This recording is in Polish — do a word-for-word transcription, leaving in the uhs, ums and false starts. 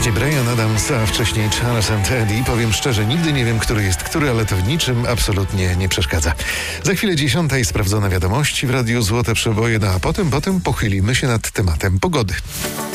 Wcześniej Bryan Adams, a wcześniej Charles and Eddie. Powiem szczerze, nigdy nie wiem, który jest który, ale to w niczym absolutnie nie przeszkadza. Za chwilę dziesiątej sprawdzone wiadomości w Radiu Złote Przeboje, no a potem, potem pochylimy się nad tematem pogody.